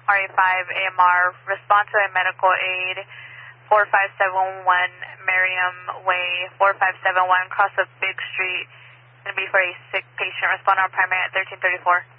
RA5 AMR, respond to a medical aid, 4571 Merriam Way, 4571 across of Big Street. Going to be for a sick patient. Respond on primary at 1334.